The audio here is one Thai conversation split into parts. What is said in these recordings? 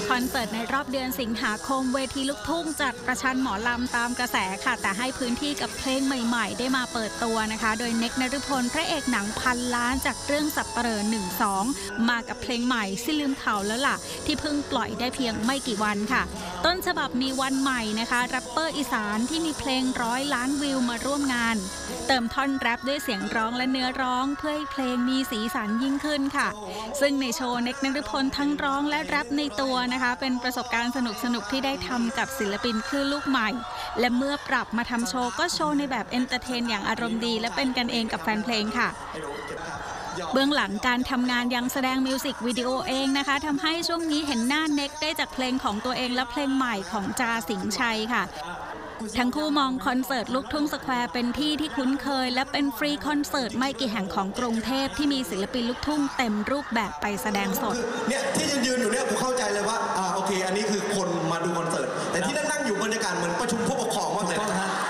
คอนเสิร์ตในรอบเดือนสิงหาคมเวทีลูกทุ่งจัดประชันหมอลำตามกระแสค่ะแต่ให้พื้นที่กับเพลงใหม่ๆได้มาเปิดตัวนะคะโดยเน็ก นฤพลพระเอกหนังพันล้านจากเรื่องสับเปร่อ1-2มากับเพลงใหม่สิลืมเขาแล้วล่ะที่เพิ่งปล่อยได้เพียงไม่กี่วันค่ะต้นฉบับมีวันใหม่นะคะแรปเปอร์อีสานที่มีเพลง100 ล้านวิวมาร่วมงานเติมท่อนแรปด้วยเสียงร้องและเนื้อร้องเพื่อให้เพลงมีสีสันยิ่งขึ้นค่ะซึ่งในโชว์เน็ก นฤพลทั้งร้องและแรปในตัวนะคะเป็นประสบการณ์สนุกที่ได้ทำกับศิลปินคลื่นลูกใหม่และเมื่อปรับมาทำโชว์ก็โชว์ในแบบเอนเตอร์เทนอย่างอารมณ์ดีและเป็นกันเองกับแฟนเพลงค่ะเบื้องหลังการทำงานยังแสดงมิวสิกวิดีโอเองนะคะทำให้ช่วงนี้เห็นหน้าเน็กได้จากเพลงของตัวเองและเพลงใหม่ของจาสิงห์ชัยค่ะทั้งคู่มองคอนเสิร์ตลูกทุ่งสแควร์เป็นที่ที่คุ้นเคยและเป็นฟรีคอนเสิร์ตไม่กี่แห่งของกรุงเทพที่มีศิลปินลูกทุ่งเต็มรูปแบบไปแสดงสดเนี่ยที่ยืนอยู่เนี่ยผมเข้าใจเลยว่าโอเคอันนี้คือคนมาดูคอนเสิร์ตแต่ที่นั่งอยู่บรรยากาศเหมือนประชุมผู้ปกครองมากเลย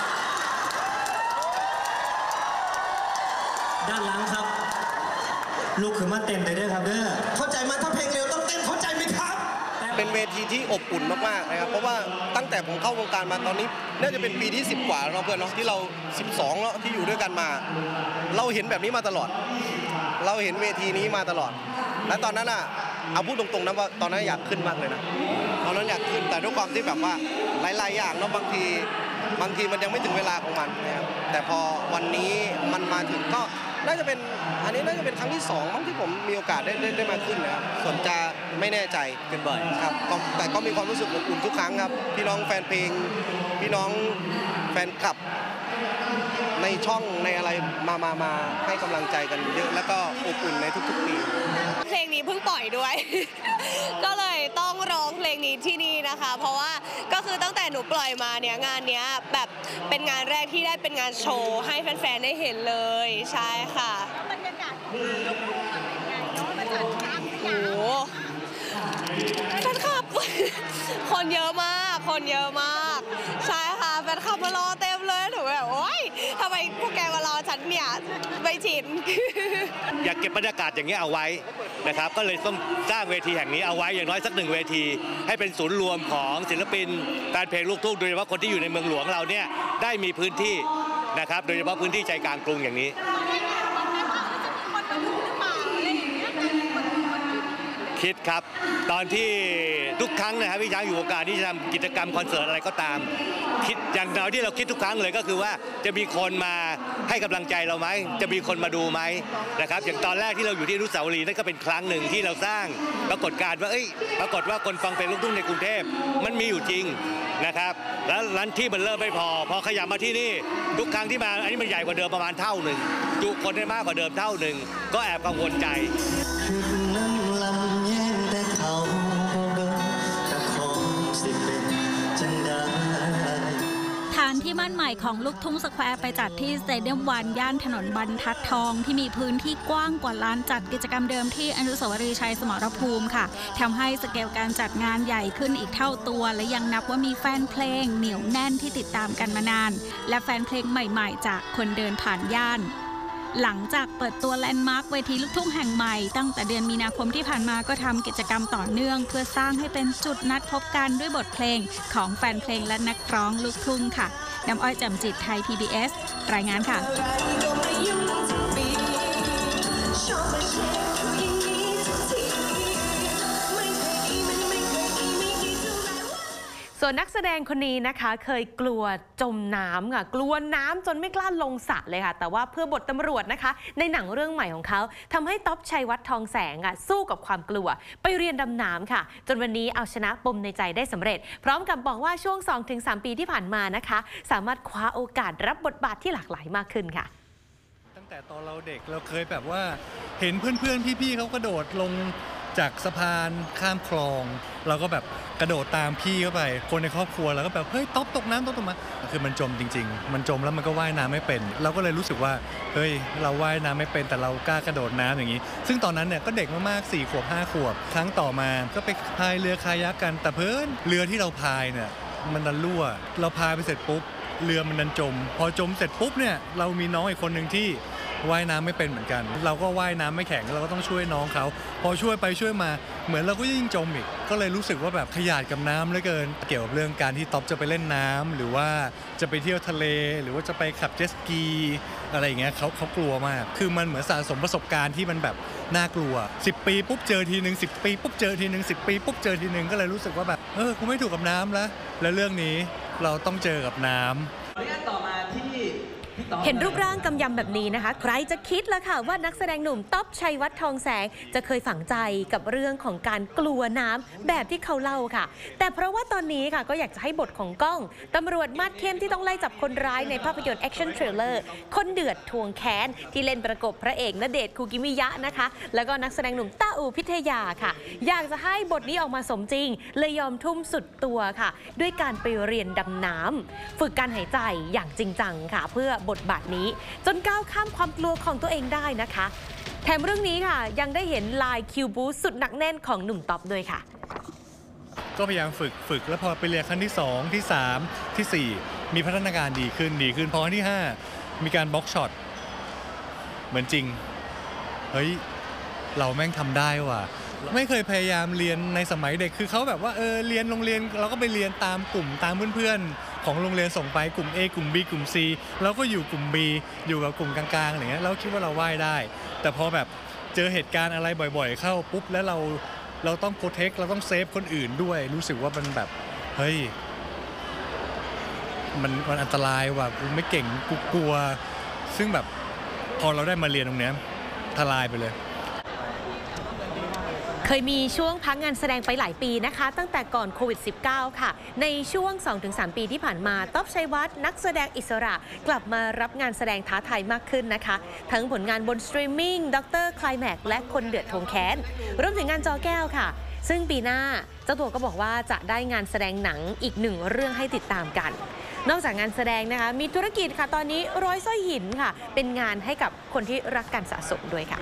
ด้านหลังครับลูกคือมาเต็มไปด้วยครับเด้อเข้าใจไหมถ้าเพลงเร็วต้องเต้นเข้าใจไหมครับเป็นเวทีที่อบอุ่นมากๆนะครับเพราะว่าตั้งแต่ผมเข้าวงการมาตอนนี้น่าจะเป็นปีที่10 กว่าแล้วเพื่อนเนาะที่เรา12แล้วที่อยู่ด้วยกันมาเราเห็นแบบนี้มาตลอดเราเห็นเวทีนี้มาตลอดและตอนนั้นอ่ะเอาพูดตรงๆนะว่าตอนนั้นอยากขึ้นมากเลยนะตอนนั้นอยากขึ้นแต่ด้วยความที่แบบว่าหลายๆอย่างเนาะบางทีมันยังไม่ถึงเวลาของมันนะครับแต่พอวันนี้มันมาถึงก็น่าจะเป็นอันนี้น่าจะเป็นครั้งที่2มั้งที่ผมมีโอกาสได้มาขึ้นนะครับส่วนจะไม่แน่ใจเป็นบ่อยครับแต่ก็มีความรู้สึกอบอุ่นทุกครั้งครับพี่น้องแฟนเพลงพี่น้องแฟนคลับในช่องในอะไรมาให้กำลังใจกันเยอะแล้วก็อบอุ่นในทุกๆปีเพลงนี้เพิ่งปล่อยด้วย ก็เลยต้องร้องเพลงนี้ที่นี่นะคะเพราะว่าก็คือตั้งแต่หนูปล่อยมาเนี่ยงานเนี้ยแบบเป็นงานแรกที่ได้เป็นงานโชว์ให้แฟนๆได้เห็นเลยใช่ค่ะบรรยากาศของลูกทุ่งเป็นไงเนาะมาจัดงานโอ้โหแฟนคลับ คนเยอะมากใช่ค่ะแฟนคลับมารอเต็มเลยหนูแบบโอ๊ยทำไมพวกแกมารอฉันเนี่ยไม่ชินอยากเก็บบรรยากาศอย่างนี้เอาไว้นะครับก็เลยต้องสร้างเวทีแห่งนี้เอาไว้อย่างน้อยสัก1 เวทีให้เป็นศูนย์รวมของศิลปินการเพลงลูกทุ่งโดยเฉพาะคนที่อยู่ในเมืองหลวงเราเนี่ยได้มีพื้นที่นะครับโดยเฉพาะพื้นที่ใจกลางกรุงอย่างนี้คิดครับตอนที่ทุกครั้งนะครับพี่ช้างอยู่วงการที่จะทำกิจกรรมคอนเสิร์ตอะไรก็ตามคิดอย่างน้อยที่เราคิดทุกครั้งเลยก็คือว่าจะมีคนมาให้กำลังใจเราไหมจะมีคนมาดูไหมนะครับอย่างตอนแรกที่เราอยู่ที่อนุสาวรีย์นั่นก็เป็นครั้งหนึ่งที่เราสร้างปรากฏการณ์ว่าปรากฏว่าคนฟังเพลงลูกทุ่งในกรุงเทพมันมีอยู่จริงนะครับแล้วร้านที่มันเริ่มไม่พอขยับมาที่นี่ทุกครั้งที่มาอันนี้มันใหญ่กว่าเดิมประมาณเท่าหนึ่งจุคนได้มากกว่าเดิมเท่าหนึ่งก็แอบกังวลใจฐานที่มั่นใหม่ของลูกทุ่งสแควร์ไปจัดที่สเตเดียมวันย่านถนนบรรทัดทองที่มีพื้นที่กว้างกว่าลานจัดกิจกรรมเดิมที่อนุสาวรีย์ชัยสมรภูมิค่ะทำให้สเกลการจัดงานใหญ่ขึ้นอีกเท่าตัวและยังนับว่ามีแฟนเพลงเหนียวแน่นที่ติดตามกันมานานและแฟนเพลงใหม่ๆจากคนเดินผ่านย่านหลังจากเปิดตัวแลนด์มาร์คเวทีลูกทุ่งแห่งใหม่ตั้งแต่เดือนมีนาคมที่ผ่านมาก็ทำกิจกรรมต่อเนื่องเพื่อสร้างให้เป็นจุดนัดพบกันด้วยบทเพลงของแฟนเพลงและนักร้องลูกทุ่งค่ะน้ำอ้อยแจ่มจิตไทย PBS รายงานค่ะส่วนนักแสดงคนนี้นะคะเคยกลัวจมน้ำค่ะกลัวน้ำจนไม่กล้าลงสระเลยค่ะแต่ว่าเพื่อบทตำรวจนะคะในหนังเรื่องใหม่ของเขาทำให้ต๊อปชัยวัฒน์ทองแสงสู้กับความกลัวไปเรียนดำน้ำค่ะจนวันนี้เอาชนะปมในใจได้สำเร็จพร้อมกับบอกว่าช่วง 2-3 ปีที่ผ่านมานะคะสามารถคว้าโอกาสรับบทบาทที่หลากหลายมากขึ้นค่ะตั้งแต่ตอนเราเด็กเราเคยแบบว่าเห็นเพื่อนๆพี่ๆเขากระโดดลงจากสะพานข้ามคลองเราก็แบบกระโดดตามพี่เข้าไปคนในครอบครัวเราก็แบบเฮ้ยต๊อปตกน้ำต๊อปตกมาคือมันจมจริงๆมันจมแล้วมันก็ว่ายน้ำไม่เป็นเราก็เลยรู้สึกว่าเฮ้ยเราว่ายน้ำไม่เป็นแต่เรากล้ากระโดดน้ำอย่างนี้ซึ่งตอนนั้นเนี่ยก็เด็กมากๆ4 ขวบ 5 ขวบครั้งต่อมาก็ไปพายเรือคายักกันแต่เพิ่นเรือที่เราพายเนี่ยมันดันรั่วเราพายไปเสร็จปุ๊บเรือมันดันจมพอจมเสร็จปุ๊บเนี่ยเรามีน้องอีกคนหนึ่งที่ว่ายน้ำไม่เป็นเหมือนกันเราก็ว่ายน้ำไม่แข็งเราก็ต้องช่วยน้องเขาพอช่วยไปช่วยมาเหมือนเราก็ยิ่งจมอีกก็เลยรู้สึกว่าแบบขยาดกับน้ำเหลือเกินเกี่ยวกับเรื่องการที่ต๊อบจะไปเล่นน้ำหรือว่าจะไปเที่ยวทะเลหรือว่าจะไปขับเจ็ตสกีอะไรอย่างเงี้ยเขากลัวมากคือมันเหมือนสะสมประสบการณ์ที่มันแบบน่ากลัว10 ปีปุ๊บเจอทีนึง10 ปีปุ๊บเจอทีนึง10 ปีปุ๊บเจอทีนึงก็เลยรู้สึกว่าแบบกูไม่ถูกกับน้ำแล้วเรื่องนี้เราต้องเจอกับน้ำเห็นรูปร่างกำยำแบบนี้นะคะ ใครจะคิดล่ะค่ะว่านักแสดงหนุ่มต๊อบชัยวัฒน์ทองแสงจะเคยฝังใจกับเรื่องของการกลัวน้ำแบบที่เขาเล่าค่ะแต่เพราะว่าตอนนี้ค่ะก็อยากจะให้บทของก้องตำรวจมาดเข้มที่ต้องไล่จับคนร้ายในภาพยนตร์แอคชั่นเทรลเลอร์คนเดือดทวงแค้นที่เล่นประกบพระเอกณเดชน์คูกิมิยะนะคะแล้วก็นักแสดงหนุ่มต้าอู่พิทยาค่ะอยากจะให้บทนี้ออกมาสมจริงเลยยอมทุ่มสุดตัวค่ะด้วยการไปเรียนดำน้ำฝึกการหายใจอย่างจริงจังค่ะเพื่อบทบาทนี้จนก้าวข้ามความกลัวของตัวเองได้นะคะแถมเรื่องนี้ค่ะยังได้เห็นลายคิวบูสุดหนักแน่นของหนุ่มต๊อบด้วยค่ะก็พยายามฝึกแล้วพอไปเรียนครั้งที่2ที่3ที่4มีพัฒนาการดีขึ้นพอที่5มีการบล็อกช็อตเหมือนจริงเฮ้ยเราแม่งทำได้ว่ะไม่เคยพยายามเรียนในสมัยเด็กคือเขาแบบว่าเรียนโรงเรียนเราก็ไปเรียนตามกลุ่มตามเพื่อนๆของโรงเรียนส่งไปกลุ่ม A กลุ่ม B กลุ่ม C เราก็อยู่กลุ่ม B อยู่กับกลุ่มกลางๆอะไรเงี้ยเราคิดว่าเราว่ายได้แต่พอแบบเจอเหตุการณ์อะไรบ่อยๆเข้าปุ๊บแล้วเราต้องโปรเทคเราต้องเซฟคนอื่นด้วยรู้สึกว่ามันแบบเฮ้ยมันอันตรายว่ะกูไม่เก่งกูกลัวซึ่งแบบพอเราได้มาเรียนตรงเนี้ยทลายไปเลยเคยมีช่วงพักงานแสดงไปหลายปีนะคะตั้งแต่ก่อนโควิด -19 ค่ะในช่วง 2-3 ปีที่ผ่านมาต๊อบชัยวัฒน์นักแสดงอิสระกลับมารับงานแสดงท้าทายมากขึ้นนะคะทั้งผลงานบนสตรีมมิ่งด็อกเตอร์ไคลแม็กซ์และคนเดือดทวงแค้นรวมถึงงานจอแก้วค่ะซึ่งปีหน้าเจ้าตัวก็บอกว่าจะได้งานแสดงหนังอีก1 เรื่องให้ติดตามกันนอกจากงานแสดงนะคะมีธุรกิจค่ะตอนนี้ร้อยสร้อยหินค่ะเป็นงานให้กับคนที่รักการสะสมด้วยค่ะ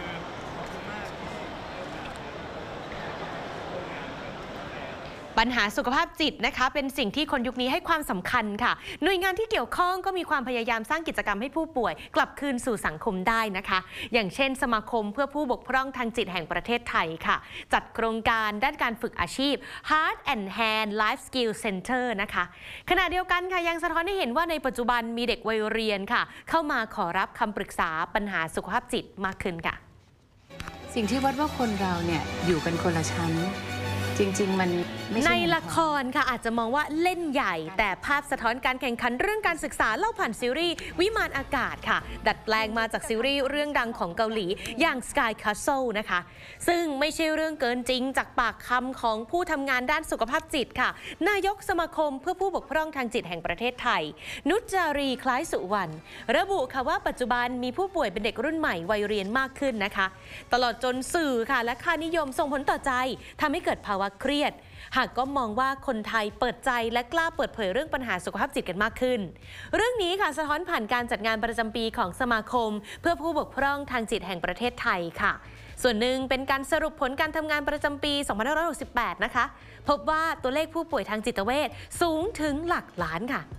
ปัญหาสุขภาพจิตนะคะเป็นสิ่งที่คนยุคนี้ให้ความสำคัญค่ะหน่วยงานที่เกี่ยวข้องก็มีความพยายามสร้างกิจกรรมให้ผู้ป่วยกลับคืนสู่สังคมได้นะคะอย่างเช่นสมาคมเพื่อผู้บกพร่องทางจิตแห่งประเทศไทยค่ะจัดโครงการด้านการฝึกอาชีพ Heart and Hand Life Skill Center นะคะขณะเดียวกันค่ะยังสะท้อนให้เห็นว่าในปัจจุบันมีเด็กวัยเรียนค่ะเข้ามาขอรับคำปรึกษาปัญหาสุขภาพจิตมากขึ้นค่ะสิ่งที่วัดว่าคนเราเนี่ยอยู่กันคนละชั้นจริงๆมันไม่ใช่ในละครค่ะอาจจะมองว่าเล่นใหญ่แต่ภาพสะท้อนการแข่งขันเรื่องการศึกษาเล่าผ่านซีรีส์วิมานอากาศค่ะดัดแปลงมาจากซีรีส์เรื่องดังของเกาหลีอย่าง Sky Castle นะคะซึ่งไม่ใช่เรื่องเกินจริงจากปากคำของผู้ทำงานด้านสุขภาพจิตค่ะนายกสมาคมเพื่อผู้บกพร่องทางจิตแห่งประเทศไทยนุชจารีคล้ายสุวรรณระบุค่ะว่าปัจจุบันมีผู้ป่วยเป็นเด็กรุ่นใหม่วัยเรียนมากขึ้นนะคะตลอดจนสื่อค่ะและค่านิยมส่งผลต่อใจทำให้เกิดภาวะเครียดหากก็มองว่าคนไทยเปิดใจและกล้าเปิดเผยเรื่องปัญหาสุขภาพจิตกันมากขึ้นเรื่องนี้ค่ะสะท้อนผ่านการจัดงานประจำปีของสมาคมเพื่อผู้บกพร่องทางจิตแห่งประเทศไทยค่ะส่วนหนึ่งเป็นการสรุปผลการทำงานประจำปี 2568 นะคะพบว่าตัวเลขผู้ป่วยทางจิตเวชสูงถึงหลักล้านค่ะ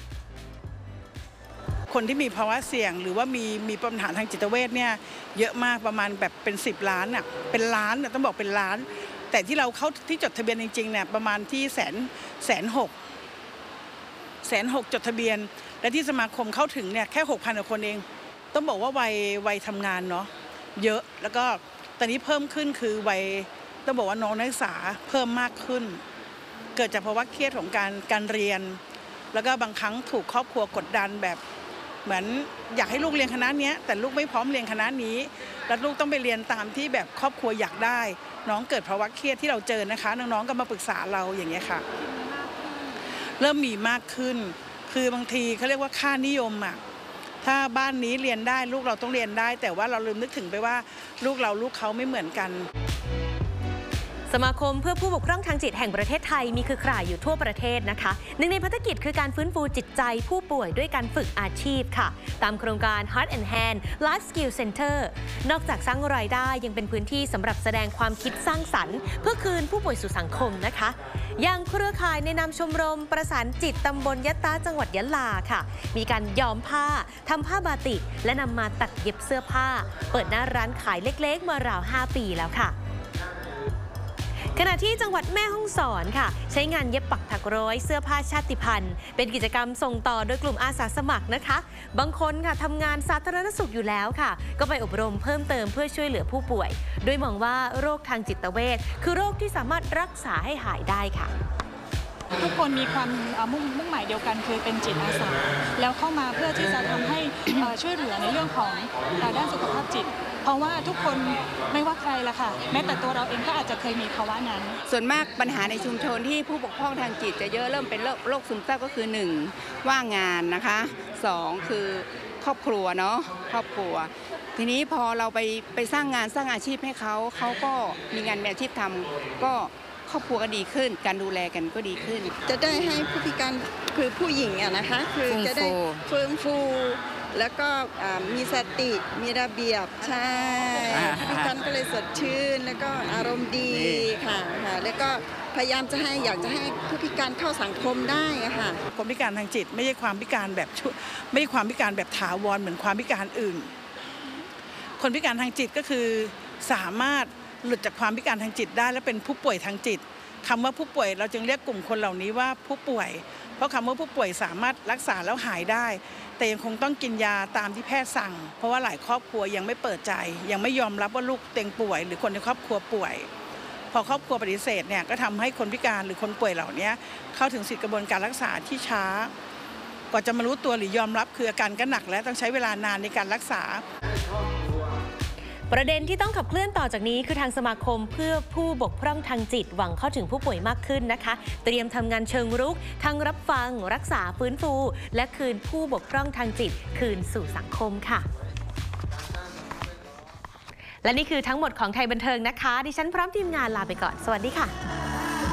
คนที่มีภาวะเสี่ยงหรือว่ามีปัญหาทางจิตเวชเนี่ยเยอะมากประมาณแบบเป็น10 ล้านอ่ะเป็นล้านต้องบอกเป็นล้านแต่ที่เราเข้าที่จดทะเบียนจริงๆเนี่ยประมาณที่แสนหกจดทะเบียนและที่สมาคมเข้าถึงเนี่ยแค่ 6,000 กว่าคนเองต้องบอกว่าวัยทำงานเนาะเยอะแล้วก็ตอนนี้เพิ่มขึ้นคือวัยต้องบอกว่าน้องนักศึกษาเพิ่มมากขึ้นเกิดจากภาวะเครียดของการเรียนแล้วก็บางครั้งถูกครอบครัวกดดันแบบเหมือนอยากให้ลูกเรียนคณะนี้แต่ลูกไม่พร้อมเรียนคณะนี้แล้วลูกต้องไปเรียนตามที่แบบครอบครัวอยากได้น้องเกิดภาวะเครียดที่เราเจอนะคะน้องๆก็มาปรึกษาเราอย่างเงี้ยค่ะเริ่มมีมากขึ้นคือบางทีเขาเรียกว่าค่านิยมอ่ะถ้าบ้านนี้เรียนได้ลูกเราต้องเรียนได้แต่ว่าเราลืมนึกถึงไปว่าลูกเขาไม่เหมือนกันสสมาคมเพื่อผู้บกพร่องทางจิตแห่งประเทศไทยมีเครือข่ายอยู่ทั่วประเทศนะคะหนึ่งในภารกิจคือการฟื้นฟูจิตใจผู้ป่วยด้วยการฝึกอาชีพค่ะตามโครงการ Heart and Hand Life Skill Center นอกจากสร้างรายได้ยังเป็นพื้นที่สำหรับแสดงความคิดสร้างสรรค์เพื่อคืนผู้ป่วยสู่สังคมนะคะอย่างเครือข่ายในนามชมรมประสานจิตตำบลยะตาจังหวัดยะลาค่ะมีการย้อมผ้าทำผ้าบาติกและนำมาตัดเย็บเสื้อผ้าเปิดหน้าร้านขายเล็กๆมาราว 5 ปีแล้วค่ะขณะที่จังหวัดแม่ฮ่องสอนค่ะใช้งานเย็บปักถักร้อยเสื้อผ้าชาติพันธุ์เป็นกิจกรรมส่งต่อโดยกลุ่มอาสาสมัครนะคะบางคนค่ะทำงานสาธารณสุขอยู่แล้วค่ะก็ไปอบรมเพิ่มเติมเพื่อช่วยเหลือผู้ป่วยโดยมองว่าโรคทางจิตเวชคือโรคที่สามารถรักษาให้หายได้ค่ะทุกคนมีความมุ่งหมายเดียวกันคือเป็นจิตอาสาแล้วเข้ามาเพื่อที่จะทำให้ช่วยเหลือในเรื่องของด้านสุขภาพจิตเพราะว่าทุกคนไม่ว่าใครละค่ะแม้แต่ตัวเราเองก็อาจจะเคยมีภาวะนั้นส่วนมากปัญหาในชุมชนที่ผู้บกพร่องทางจิตจะเยอะเริ่มเป็นโรคซึมเศร้าก็คือ1ว่างงานนะคะ2คือครอบครัวเนาะครอบครัวทีนี้พอเราไปสร้างงานสร้างอาชีพให้เขาก็มีงานมีอาชีพทำก็ครอบครัวก็ดีขึ้นการดูแลกันก็ดีขึ้นจะได้ให้ผู้พิการคือผู้หญิงนะคะคือจะได้ฟื้นฟูแล้วก็มีสติมีระเบียบใช่ผู้พิการก็เลยสดชื่นแล้วก็อารมณ์ดีค่ะแล้วก็พยายามอยากจะให้ผู้พิการเข้าสังคมได้ค่ะคนพิการทางจิตไม่ใช่ความพิการแบบไม่ใช่ความพิการแบบถาวรเหมือนความพิการอื่นคนพิการทางจิตก็คือสามารถหลุดจากความพิการทางจิตได้และเป็นผู้ป่วยทางจิตคำว่าผู้ป่วยเราจึงเรียกกลุ่มคนเหล่านี้ว่าผู้ป่วยเพราะคำว่าผู้ป่วยสามารถรักษาแล้วหายได้แต่ยังคงต้องกินยาตามที่แพทย์สั่งเพราะว่าหลายครอบครัวยังไม่เปิดใจยังไม่ยอมรับว่าลูกเต็งป่วยหรือคนในครอบครัวป่วยพอครอบครัวปฏิเสธเนี่ยก็ทำให้คนพิการหรือคนป่วยเหล่านี้เข้าถึงสิทธิกระบวนการรักษาที่ช้ากว่าจะมารู้ตัวหรือยอมรับคืออาการก็หนักและต้องใช้เวลานานในการรักษาประเด็นที่ต้องขับเคลื่อนต่อจากนี้คือทางสมาคมเพื่อผู้บกพร่องทางจิตหวังเข้าถึงผู้ป่วยมากขึ้นนะคะเตรียมทำงานเชิงรุกทั้งรับฟังรักษาฟื้นฟูและคืนผู้บกพร่องทางจิตคืนสู่สังคมค่ะและนี่คือทั้งหมดของไทยบันเทิงนะคะดิฉันพร้อมทีมงานลาไปก่อนสวัสดีค่ะ